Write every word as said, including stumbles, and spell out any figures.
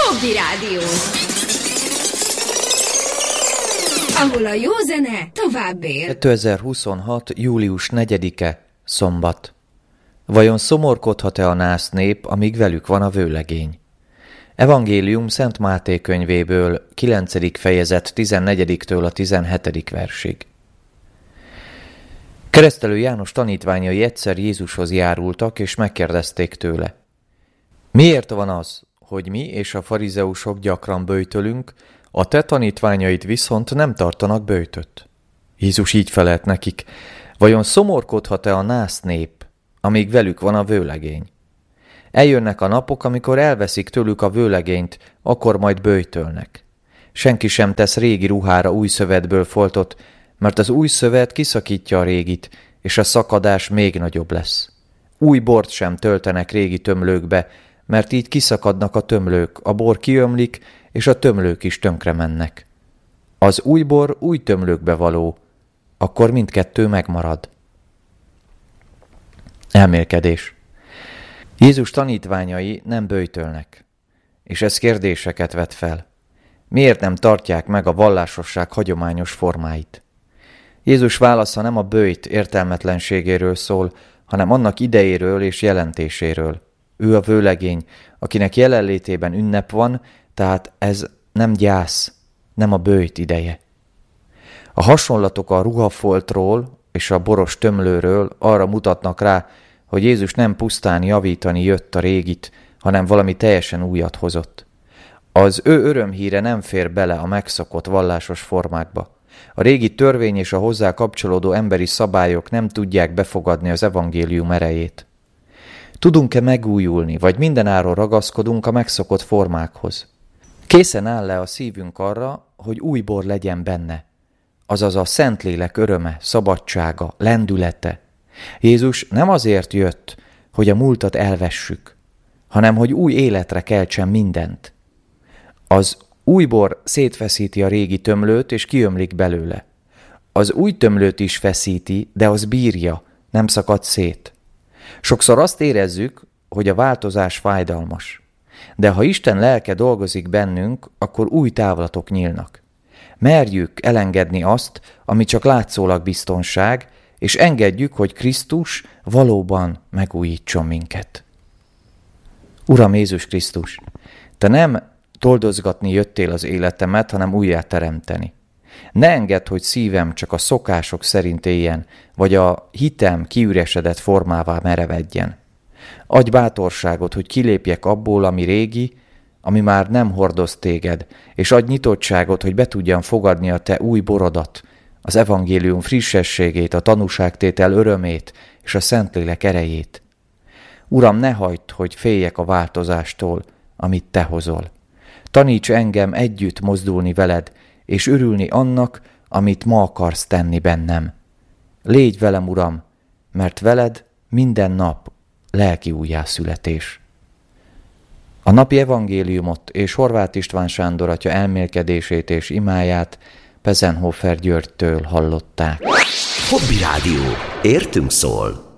Hobby Rádió, ahol a jó zene tovább él. kétezer-huszonhat. július negyedike, szombat. Vajon szomorkodhat-e a nász nép, amíg velük van a vőlegény? Evangélium Szent Máté könyvéből, kilencedik fejezet tizennegyediktől a tizenhetedik versig. Keresztelő János tanítványai egyszer Jézushoz járultak, és megkérdezték tőle: miért van az, hogy mi és a farizeusok gyakran böjtölünk, a te tanítványaid viszont nem tartanak böjtöt? Jézus így felelt nekik: vajon szomorkodhat-e a nász nép, amíg velük van a vőlegény? Eljönnek a napok, amikor elveszik tőlük a vőlegényt, akkor majd böjtölnek. Senki sem tesz régi ruhára új szövetből foltot, mert az új szövet kiszakítja a régit, és a szakadás még nagyobb lesz. Új bort sem töltenek régi tömlőkbe, mert így kiszakadnak a tömlők, a bor kiömlik, és a tömlők is tönkre mennek. Az új bor új tömlőkbe való, akkor mindkettő megmarad. Elmélkedés. Jézus tanítványai nem böjtölnek, és ez kérdéseket vet fel. Miért nem tartják meg a vallásosság hagyományos formáit? Jézus válasza nem a böjt értelmetlenségéről szól, hanem annak idejéről és jelentéséről. Ő a vőlegény, akinek jelenlétében ünnep van, tehát ez nem gyász, nem a böjt ideje. A hasonlatok a ruhafoltról és a boros tömlőről arra mutatnak rá, hogy Jézus nem pusztán javítani jött a régit, hanem valami teljesen újat hozott. Az ő örömhíre nem fér bele a megszokott vallásos formákba. A régi törvény és a hozzá kapcsolódó emberi szabályok nem tudják befogadni az evangélium erejét. Tudunk-e megújulni, vagy mindenáron ragaszkodunk a megszokott formákhoz? Készen áll le a szívünk arra, hogy új bor legyen benne, azaz a Szentlélek öröme, szabadsága, lendülete. Jézus nem azért jött, hogy a múltat elvessük, hanem hogy új életre keltsen mindent. Az új bor szétfeszíti a régi tömlőt, és kiömlik belőle. Az új tömlőt is feszíti, de az bírja, nem szakad szét. Sokszor azt érezzük, hogy a változás fájdalmas. De ha Isten lelke dolgozik bennünk, akkor új távlatok nyílnak. Merjük elengedni azt, ami csak látszólag biztonság, és engedjük, hogy Krisztus valóban megújítson minket. Uram Jézus Krisztus, te nem toldozgatni jöttél az életemet, hanem újjáteremteni. Ne engedd, hogy szívem csak a szokások szerint éljen, vagy a hitem kiüresedett formává merevedjen. Adj bátorságot, hogy kilépjek abból, ami régi, ami már nem hordoz téged, és adj nyitottságot, hogy be tudjam fogadni a te új borodat, az evangélium frissességét, a tanúságtétel örömét és a Szentlélek erejét. Uram, ne hagyd, hogy féljek a változástól, amit te hozol. Taníts engem együtt mozdulni veled, és örülni annak, amit ma akarsz tenni bennem. Légy velem, Uram, mert veled minden nap lelki újjászületés. A napi evangéliumot és Horváth István Sándor atya elmélkedését és imáját Pezenhofer Györgytől hallották. Hobby Rádió. Értünk szól.